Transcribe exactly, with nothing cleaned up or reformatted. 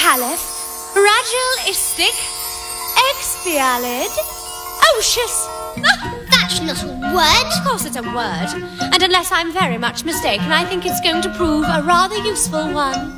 Caliph, Radulistic, Expialid, Ocious. That's not a word. Of course it's a word. And unless I'm very much mistaken, I think it's going to prove a rather useful one.